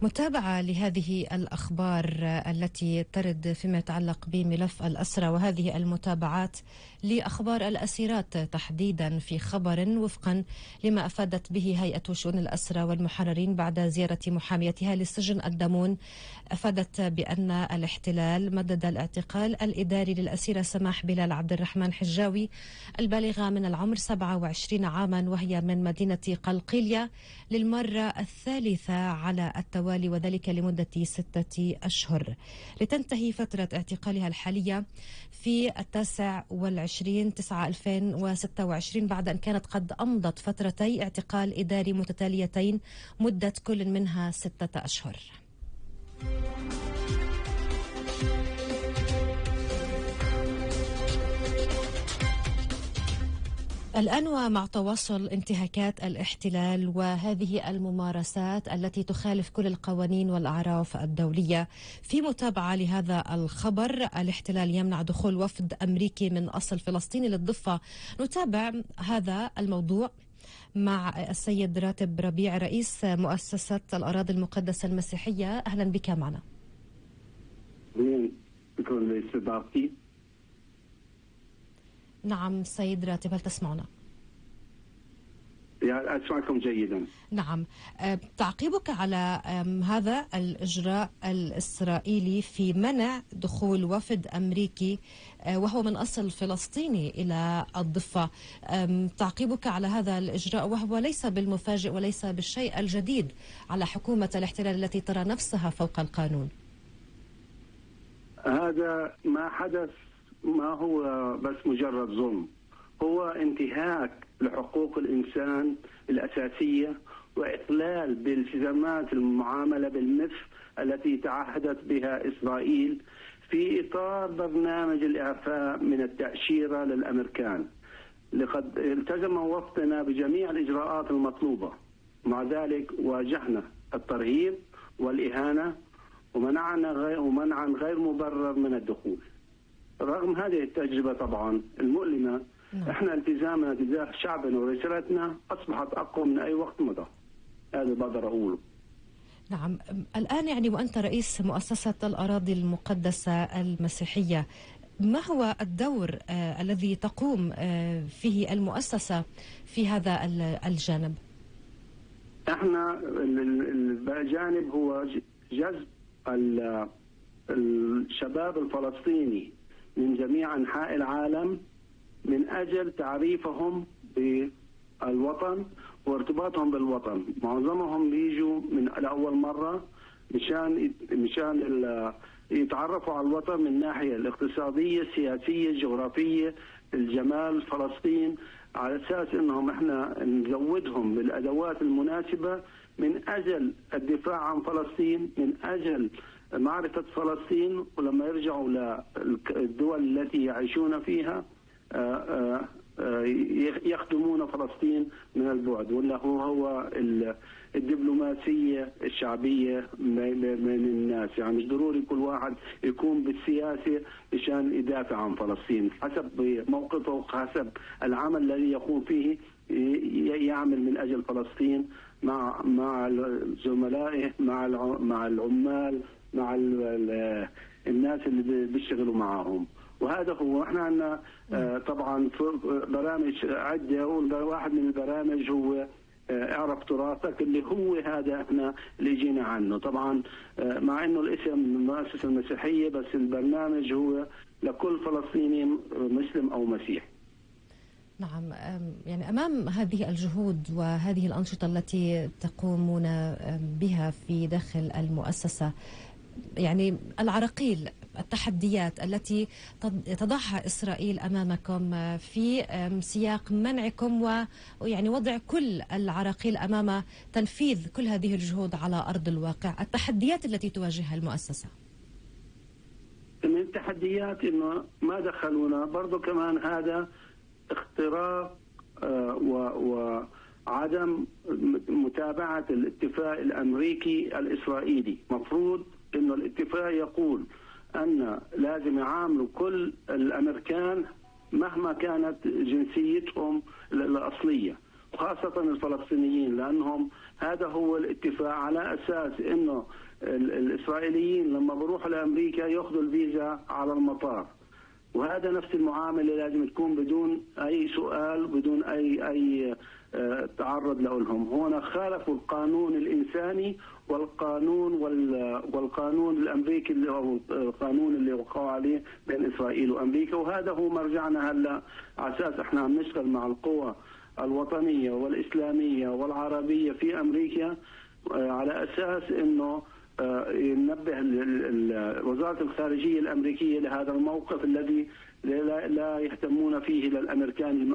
متابعة لهذه الأخبار التي ترد فيما يتعلق بملف الأسرى، وهذه المتابعات لأخبار الأسيرات تحديدا في خبر وفقا لما أفادت به هيئة شؤون الأسرى والمحررين بعد زيارة محاميتها للسجن الدمون. أفادت بأن الاحتلال مدد الاعتقال الإداري للأسيرة سماح بلال عبد الرحمن حجاوي البالغة من العمر 27 عاما، وهي من مدينة قلقيلية، للمرة الثالثة على التوالي، وذلك لمدة 6 أشهر، لتنتهي فترة اعتقالها الحالية في 29/9/2026 بعد أن كانت قد أمضت فترتي اعتقال إداري متتاليتين مدة كل منها 6 أشهر. الآن ومع تواصل انتهاكات الاحتلال وهذه الممارسات التي تخالف كل القوانين والأعراف الدولية، في متابعة لهذا الخبر، الاحتلال يمنع دخول وفد أمريكي من أصل فلسطيني للضفة. نتابع هذا الموضوع مع السيد راتب ربيع رئيس مؤسسة الأراضي المقدسة المسيحية. أهلا بك معنا. شكرا لاستضافتي. نعم سيد راتب، هل تسمعنا؟ أسمعكم جيدا. نعم، تعقيبك على هذا الإجراء الإسرائيلي في منع دخول وفد أمريكي وهو من أصل فلسطيني إلى الضفة، تعقيبك على هذا الإجراء وهو ليس بالمفاجئ وليس بالشيء الجديد على حكومة الاحتلال التي ترى نفسها فوق القانون؟ هذا ما حدث ما هو بس مجرد ظلم، هو انتهاك لحقوق الإنسان الأساسية وإخلال بالتزامات المعاملة بالمثل التي تعهدت بها إسرائيل في إطار برنامج الإعفاء من التأشيرة للأمريكان. لقد التزم وفدنا بجميع الإجراءات المطلوبة، مع ذلك واجهنا الترهيب والإهانة ومنعا غير مبرر من الدخول. رغم هذه التجربة طبعا المؤلمة، احنا التزامنا تجاه شعبنا ورسالتنا اصبحت اقوى من اي وقت مضى. هذا بقدر اقوله. نعم، الان يعني وانت رئيس مؤسسة الأراضي المقدسة المسيحية، ما هو الدور الذي تقوم فيه المؤسسة في هذا الجانب؟ احنا الجانب هو جذب الشباب الفلسطيني من جميع أنحاء العالم من أجل تعريفهم بالوطن وارتباطهم بالوطن. معظمهم بيجوا من أول مرة مشان يتعرفوا على الوطن من الناحية الاقتصادية، السياسية، الجغرافية، الجمال فلسطين، على أساس أنهم احنا نزودهم بالأدوات المناسبة من أجل الدفاع عن فلسطين، من أجل معرفة فلسطين، ولما يرجعوا للدول التي يعيشون فيها يخدمون فلسطين من البعد. ولا هو الدبلوماسية الشعبية من الناس، يعني مش ضروري كل واحد يكون بالسياسة مشان يدافع عن فلسطين، حسب موقفه وحسب العمل الذي يقوم فيه يعمل من أجل فلسطين مع زملائه، مع العمال، مع الناس اللي بيشتغلوا معاهم. وهذا هو احنا عندنا طبعا برامج عدة، واحد من البرامج هو اعرف تراثك، اللي هو هذا احنا اللي جينا عنه. طبعا مع انه الاسم المؤسسة المسيحية، بس البرنامج هو لكل فلسطيني مسلم او مسيحي. نعم، يعني أمام هذه الجهود وهذه الأنشطة التي تقومون بها في داخل المؤسسة، يعني العراقيل، التحديات التي تضعها إسرائيل أمامكم في سياق منعكم ويعني وضع كل العراقيل أمام تنفيذ كل هذه الجهود على أرض الواقع، التحديات التي تواجهها المؤسسة. من التحديات إنه ما دخلونا برضو كمان هذا اختراق وعدم متابعة الاتفاق الأمريكي الإسرائيلي. مفروض إنه الاتفاق يقول أن لازم يعاملوا كل الأمريكان مهما كانت جنسيتهم الأصلية، وخاصة الفلسطينيين، لأنهم هذا هو الاتفاق على أساس أنه الإسرائيليين لما بروحوا لأمريكا يأخذوا الفيزا على المطار، وهذا نفس المعاملة لازم تكون بدون أي سؤال، بدون أي تعرض لهم. هنا خالفوا القانون الإنساني والقانون الأمريكي اللي هو القانون اللي وقعوا عليه بين إسرائيل وأمريكا، وهذا هو مرجعنا هلا على أساس احنا عم نشتغل مع القوى الوطنية والإسلامية والعربية في أمريكا على أساس إنه ينبه وزارة الخارجية الأمريكية لهذا الموقف الذي لا يهتمون فيه للأمريكان من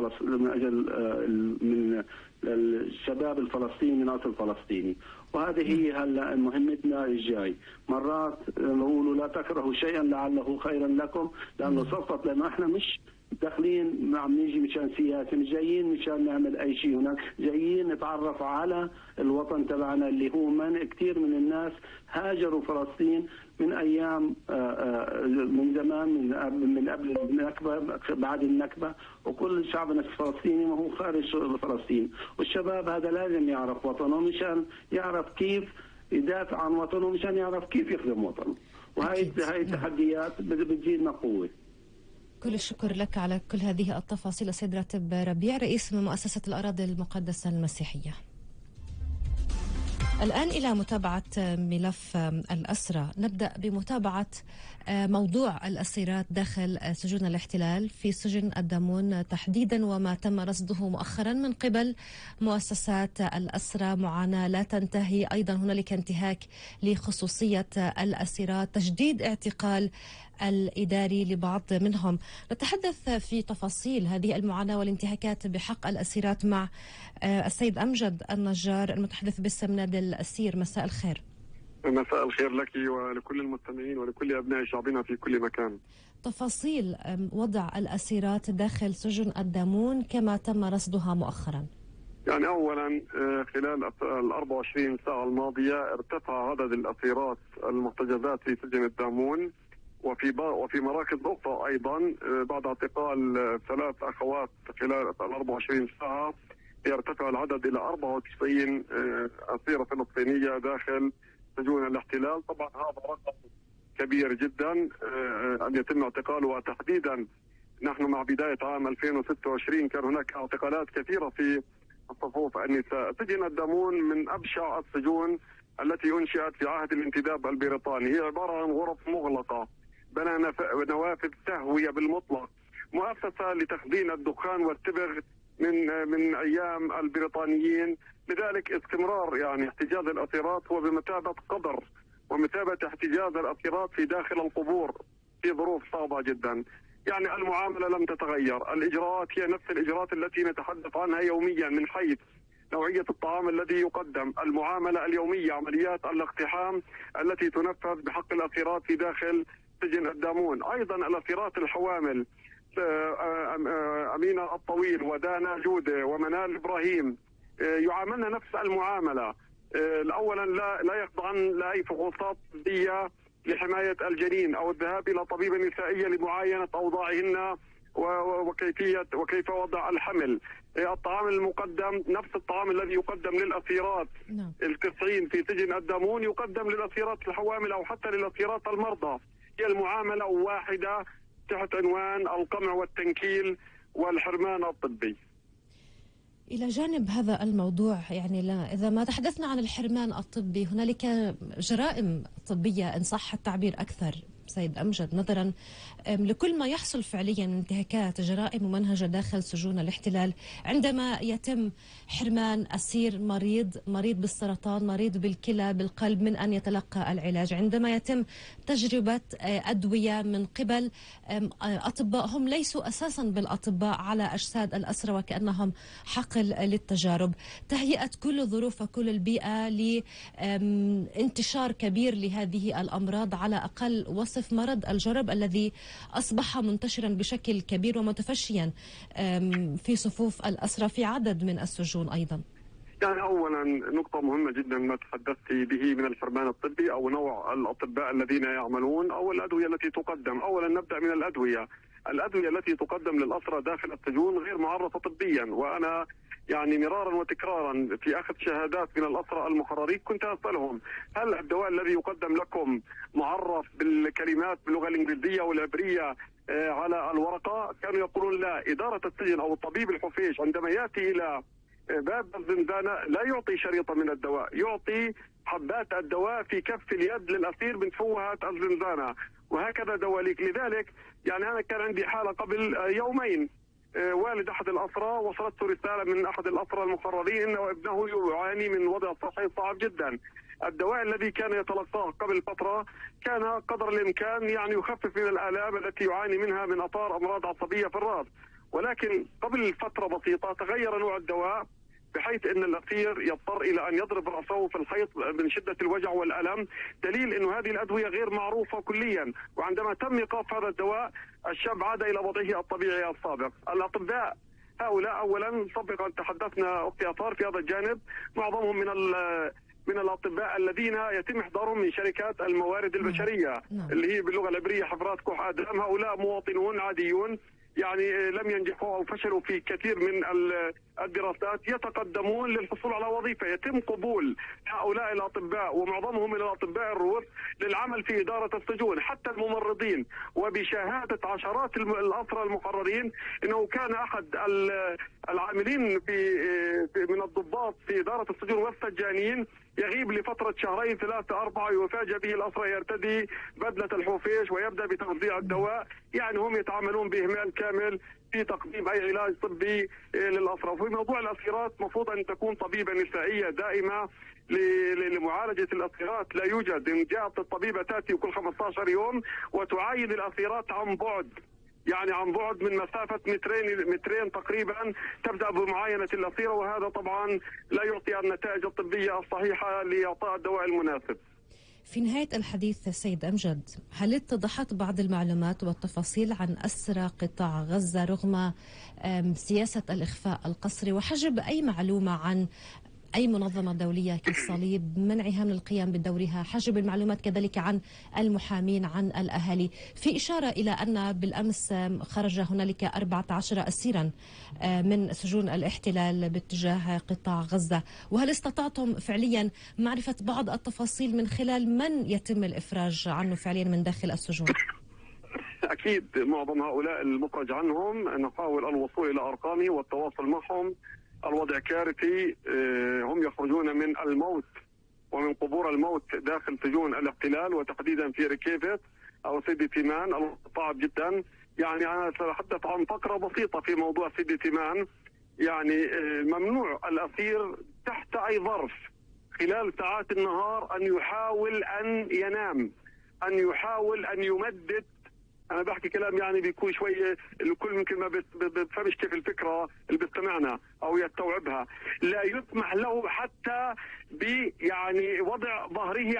أجل الشباب الفلسطيني من أصل فلسطيني. وهذه هي هلا مهمتنا الجاي. مرات نقول لا تكرهوا شيئا لعله خيرا لكم، لأنه صفت لنا احنا مش داخلين ما عم نيجي مشان سياسه، مش جايين مشان نعمل اي شيء هناك، جايين نتعرف على الوطن تبعنا اللي هو من كثير من الناس هاجروا فلسطين من ايام من زمان، من قبل النكبه، بعد النكبه، وكل شعبنا الفلسطيني ما هو خارج فلسطين، والشباب هذا لازم يعرف وطنه مشان يعرف كيف يدافع عن وطنه، مشان يعرف كيف يخدم وطنه. وهي التحديات بتزيدنا قوه. كل الشكر لك على كل هذه التفاصيل السيد راتب ربيع، رئيس من مؤسسة الأراضي المقدسة المسيحية. الآن إلى متابعة ملف الأسرى. نبدأ بمتابعة موضوع الأسيرات داخل سجون الاحتلال في سجن الدامون تحديدا، وما تم رصده مؤخرا من قبل مؤسسات الأسرى. معاناة لا تنتهي، أيضا هنالك انتهاك لخصوصية الأسيرات، تجديد اعتقال الإداري لبعض منهم. نتحدث في تفاصيل هذه المعاناة والانتهاكات بحق الأسيرات مع السيد أمجد النجار المتحدث باسم نادي الأسير. مساء الخير. مساء الخير لك ولكل المستمعين ولكل أبناء شعبنا في كل مكان. تفاصيل وضع الأسيرات داخل سجن الدامون كما تم رصدها مؤخرا. يعني أولا خلال ال 24 ساعة الماضية ارتفع عدد الأسيرات المحتجزات في سجن الدامون وفي مراكز أخرى أيضا بعد اعتقال 3 أخوات خلال ال 24 ساعة يرتفع العدد إلى 94 أسيرة فلسطينية داخل سجون الاحتلال. طبعا هذا رقم كبير جدا أن يتم اعتقاله، وتحديدا نحن مع بداية عام 2026 كان هناك اعتقالات كثيرة في صفوف النساء. سجن الدامون من أبشع السجون التي أنشئت في عهد الانتداب البريطاني، هي عبارة عن غرف مغلقة بنى نوافذ تهوية بالمطلق، مؤسسة لتخزين الدخان والتبغ من أيام البريطانيين. لذلك استمرار يعني احتجاز الأسيرات هو بمثابة قدر ومثابة احتجاز الأسيرات في داخل القبور في ظروف صعبة جدا. يعني المعاملة لم تتغير، الإجراءات هي نفس الإجراءات التي نتحدث عنها يوميا، من حيث نوعية الطعام الذي يقدم، المعاملة اليومية، عمليات الاقتحام التي تنفذ بحق الأسيرات في داخل سجن الدامون. أيضا الأسيرات الحوامل أمينة الطويل ودانا جودة ومنال إبراهيم يعاملن نفس المعاملة. أولا لا يخضعن لأي فحوصات طبية لحماية الجنين أو الذهاب إلى طبيبة نسائية لمعاينة أوضاعهن وكيف وضع الحمل. الطعام المقدم نفس الطعام الذي يقدم للأسيرات ال90 في سجن الدامون يقدم للأسيرات الحوامل أو حتى للأسيرات المرضى. هي المعاملة واحدة تحت عنوان القمع والتنكيل والحرمان الطبي. إلى جانب هذا الموضوع، يعني إذا ما تحدثنا عن الحرمان الطبي، هنالك جرائم طبية إن صح التعبير أكثر سيد أمجد، نظرا لكل ما يحصل فعليا انتهاكات، جرائم ممنهجة داخل سجون الاحتلال، عندما يتم حرمان أسير مريض بالسرطان، مريض بالكلى، بالقلب، من أن يتلقى العلاج، عندما يتم تجربة أدوية من قبل أطباء هم ليسوا أساسا بالأطباء على أجساد الأسرى وكأنهم حقل للتجارب، تهيئة كل الظروف وكل البيئة لانتشار كبير لهذه الأمراض، على أقل وصف مرض الجرب الذي أصبح منتشرا بشكل كبير ومتفشيا في صفوف الأسرى في عدد من السجون أيضا. يعني أولا نقطة مهمة جدا ما تحدثت به من الحرمان الطبي أو نوع الأطباء الذين يعملون أو الأدوية التي تقدم. أولا نبدأ من الأدوية التي تقدم للأسرى داخل السجون غير معرفة طبيا، وأنا يعني مرارا وتكرارا في أخذ شهادات من الأسرى المحررين، كنت أسألهم هل الدواء الذي يقدم لكم معرف بالكلمات باللغة الإنجليزية والعبرية على الورقة؟ كانوا يقولون لا. إدارة السجن أو الطبيب الحفيش عندما يأتي إلى باب الزنزانة لا يعطي شريطا من الدواء، يعطي حبات الدواء في كف اليد للأسير من فوهة الزنزانة، وهكذا دواليك. لذلك يعني أنا كان عندي حالة قبل يومين، والد أحد الأسرى وصلته رسالة من أحد الأسرى المحررين أنه ابنه يعاني من وضع صحي صعب جدا. الدواء الذي كان يتلقاه قبل فترة كان قدر الإمكان يعني يخفف من الآلام التي يعاني منها من آثار أمراض عصبية في الرأس، ولكن قبل فترة بسيطة تغير نوع الدواء بحيث ان الاسير يضطر الى ان يضرب راسه في الحيط من شده الوجع والالم، دليل انه هذه الادويه غير معروفه كليا. وعندما تم ايقاف هذا الدواء الشاب عاد الى وضعه الطبيعي السابق. الاطباء هؤلاء اولا سبقا تحدثنا اختي اثار في هذا الجانب، معظمهم من الاطباء الذين يتم احضارهم من شركات الموارد البشريه اللي هي باللغه العبريه حفرات كح ادم. هؤلاء مواطنون عاديون يعني لم ينجحوا او فشلوا في كثير من الدراسات، يتقدمون للحصول على وظيفه، يتم قبول هؤلاء الاطباء ومعظمهم من الاطباء الروس للعمل في اداره السجون، حتى الممرضين. وبشهاده عشرات الاسرى المحررين انه كان احد العاملين من الضباط في اداره السجون والسجانين يغيب لفترة شهرين 3 4، يفاجأ به الأسرى يرتدي بدلة الحوفيش ويبدأ بتوزيع الدواء. يعني هم يتعاملون بإهمال كامل في تقديم أي علاج طبي للأسرى. وفي موضوع الأسيرات مفروض أن تكون طبيبة نسائية دائمة لمعالجة الأسيرات، لا يوجد. إن جاءت الطبيبة تأتي كل 15 يوم وتعاين الأسيرات عن بعد، يعني عن بعد من مسافة مترين تقريبا تبدأ بمعاينة الأسيرة، وهذا طبعا لا يعطي النتائج الطبية الصحيحة لإعطاء الدواء المناسب. في نهاية الحديث سيد أمجد، هل اتضحت بعض المعلومات والتفاصيل عن أسرى قطاع غزة رغم سياسة الإخفاء القسري وحجب أي معلومة عن أي منظمة دولية كالصليب، منعها من القيام بدورها، حجب المعلومات كذلك عن المحامين عن الأهالي، في إشارة إلى أن بالأمس خرج هنالك 14 أسيرا من سجون الاحتلال باتجاه قطاع غزة، وهل استطعتم فعليا معرفة بعض التفاصيل من خلال من يتم الإفراج عنه فعليا من داخل السجون؟ أكيد معظم هؤلاء المفرج عنهم نحاول الوصول إلى أرقامه والتواصل معهم. الوضع كارثي، هم يخرجون من الموت ومن قبور الموت داخل سجون الاحتلال وتحديدا في ركيفت او سيدي تيمان. الوضع صعب جدا. يعني انا سأتحدث عن فقره بسيطه في موضوع سيدي تيمان. يعني ممنوع الاسير تحت اي ظرف خلال ساعات النهار ان يحاول ان ينام، ان يحاول ان يمدد. أنا بحكي كلام يعني بيكون شوية الكل ممكن ما بتفهمش كيف الفكرة اللي بيستمعنا أو يستوعبها. لا يسمح له حتى يعني وضع ظهره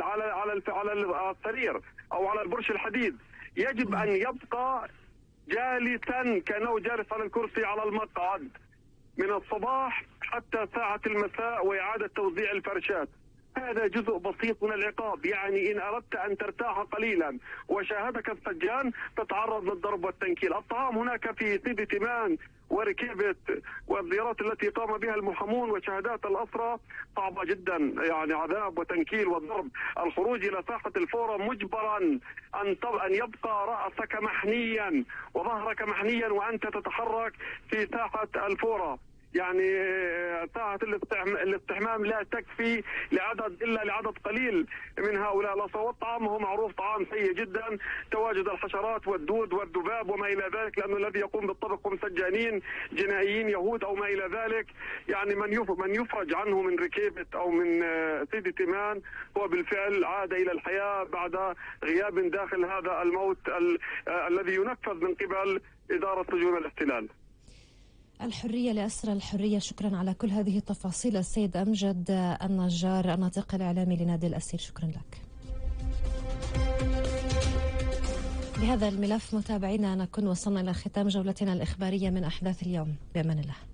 على السرير أو على البرش الحديد. يجب أن يبقى جالسا كأنه جالس على الكرسي على المقعد من الصباح حتى ساعة المساء وإعادة توزيع الفرشات. هذا جزء بسيط من العقاب. يعني إن أردت أن ترتاح قليلا وشاهدك السجان تتعرض للضرب والتنكيل. الطعام هناك في سيدي تيمان وركيبت والزيارات التي قام بها المحامون وشهادات الأسرى صعبة جدا، يعني عذاب وتنكيل والضرب. الخروج إلى ساحة الفورة مجبرا أن يبقى رأسك محنيا وظهرك محنيا وأنت تتحرك في ساحة الفورة. يعني ساعة الاستحمام لا تكفي إلا لعدد قليل من هؤلاء الأسرى. والطعام هو معروف طعام سيء جدا، تواجد الحشرات والدود والذباب وما إلى ذلك، لأنه الذي يقوم بالطبخ هم سجانين جنائيين يهود أو ما إلى ذلك. يعني من يفرج عنه من ركيبة أو من سيدي تيمان هو بالفعل عاد إلى الحياة بعد غياب داخل هذا الموت الذي ينفذ من قبل إدارة سجون الاحتلال. الحرية لأسرى الحرية. شكرا على كل هذه التفاصيل السيد أمجد النجار الناطق الإعلامي لنادي الأسير، شكرا لك. بهذا الملف متابعينا نكون وصلنا إلى ختام جولتنا الإخبارية من أحداث اليوم. بأمان الله.